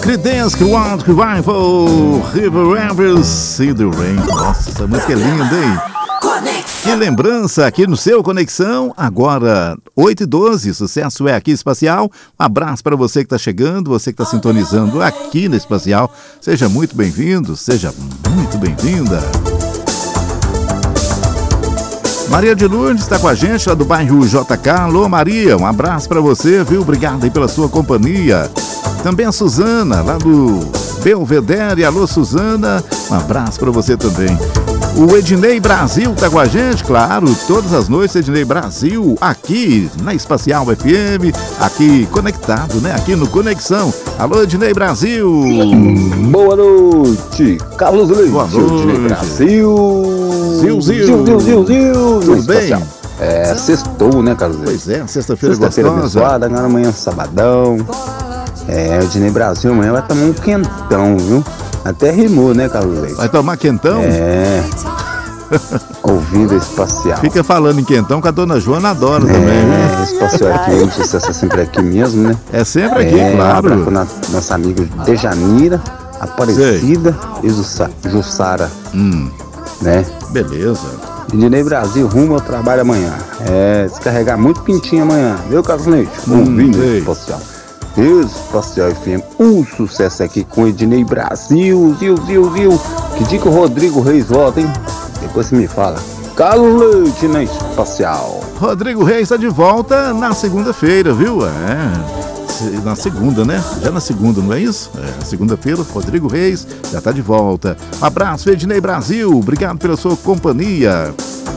Creedence Clearwater Revival, River Rivers, See the Rain. Nossa, essa música é linda, hein? Que lembrança aqui no seu Conexão, agora 8h12, sucesso é aqui Espacial. Um abraço para você que está chegando, você que está sintonizando aqui no Espacial. Seja muito bem-vindo, seja muito bem-vinda. Maria de Lourdes está com a gente lá do bairro JK. Alô Maria, um abraço para você, viu? Obrigado aí pela sua companhia. Também a Suzana, lá do Belvedere. Alô Suzana, um abraço para você também. O Ednei Brasil tá com a gente, claro, todas as noites, Ednei Brasil, aqui na Espacial FM, aqui conectado, né? Aqui no Conexão. Alô, Ednei Brasil! Boa noite, Carlos Leite. Boa noite. Ednei Brasil. Zil. Tudo bem? É, sextou, né, Carlos Leite? Pois é, sexta-feira Sexta-feira gostosa. abençoada, agora amanhã sabadão. É, o Ednei Brasil amanhã vai tomar um quentão, viu? Até rimou, né, Carlos Leite? Vai tomar quentão? É. Ouvindo Espacial. Fica falando em quentão que a dona Joana adora também, né? Espacial aqui, o sucesso é sempre aqui mesmo, né? É sempre aqui, claro. Nossa amiga Dejanira, Aparecida e Jussara. Né? Beleza. Ednei Brasil, rumo ao trabalho amanhã. É, descarregar muito pintinho amanhã, viu, Carlos Leite? Ouvindo Espacial. Espacial FM, sucesso aqui com Ednei Brasil, Zil. Que dia que o Rodrigo Reis volta, hein? Depois você me fala. Carlos Leite na Espacial. Rodrigo Reis está de volta na segunda-feira, viu? Na segunda, né? Já na segunda, não é isso? Na segunda-feira, Rodrigo Reis já está de volta. Um abraço, Ednei Brasil, obrigado pela sua companhia.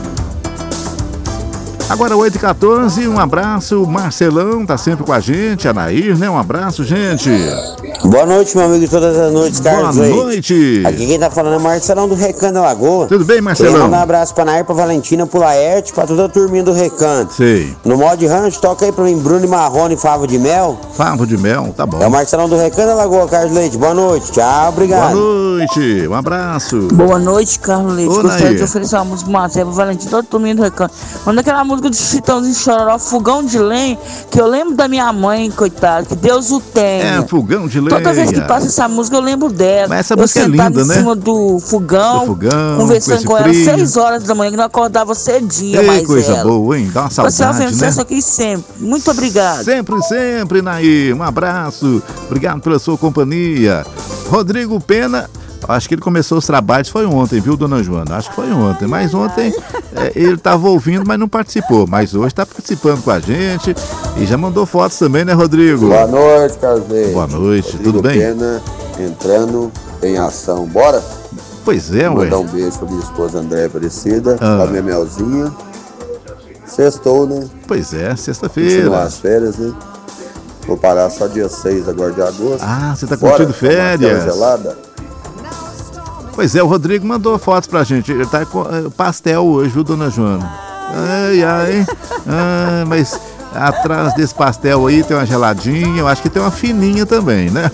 Agora 8h14, um abraço, Marcelão tá sempre com a gente, Anair, né? Um abraço, gente. Boa noite, meu amigo de todas as noites, Carlos. Boa noite. Aqui quem tá falando é Marcelão do Recanto da Lagoa. Tudo bem, Marcelão? Queria mandar um abraço pra Nair, pra Valentina, pro Laerte, pra toda a turminha do Recanto. Sei. No mod rancho, toca aí pra mim, Bruno e Marrone e Favo de Mel. Favo de Mel, tá bom. É o Marcelão do Recanto da Lagoa, Carlos Leite. Boa noite, tchau, obrigado. Boa noite, um abraço. Boa noite, Carlos Leite. Ô, Gostaria Nair. de oferecer uma música pro Marcelo, pro Valentim, todo turminho do Recanto. Manda aquela música do Chitãozinho Chororó, Fogão de Lenha, que eu lembro da minha mãe, coitada, que Deus o tenha. É, Fogão de Lenha. Toda vez que passa essa música eu lembro dela. Mas essa música é linda, em né? cima do fogão, conversando com ela 6 horas da manhã, que não acordava cedinho. Ei, mais coisa ela. boa, hein? Dá uma saudade, né? Sucesso aqui sempre. Muito obrigado. Sempre, Nair. Um abraço. Obrigado pela sua companhia. Rodrigo Pena, acho que ele começou os trabalhos, foi ontem, viu, dona Joana? Acho que foi ontem, mas ontem ele estava ouvindo, mas não participou. Mas hoje está participando com a gente e já mandou fotos também, né, Rodrigo? Boa noite, Carlos Leite. Boa noite, Rodrigo tudo bem? Pena, entrando em ação. Bora? Pois é, Vou ué. mandar um beijo pra minha esposa Andréia Aparecida, pra minha Melzinha. Sextou, né? Pois é, Continuar sexta-feira. as férias, né? Vou parar só dia 6 agora de agosto. Ah, você tá Bora, curtindo tomar aquela férias? gelada. Pois é, o Rodrigo mandou fotos pra gente. Ele tá com pastel hoje, viu, dona Joana? Ai. Mas atrás desse pastel aí tem uma geladinha, eu acho que tem uma fininha também, né?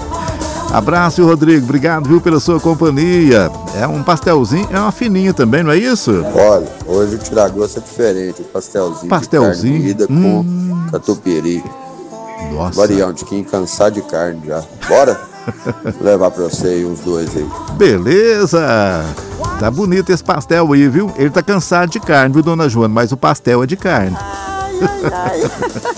Abraço, Rodrigo. Obrigado, viu, pela sua companhia. É um pastelzinho, é uma fininha também, não é isso? Olha, hoje o tiragosto é diferente. Pastelzinho. Pastelzinho. De carne moída com catupiry. Nossa. Variar um tiquinho cansado de carne já. Bora? Vou levar pra você aí uns 2 aí. Beleza! Tá bonito esse pastel aí, viu? Ele tá cansado de carne, viu, dona Joana? Mas o pastel é de carne.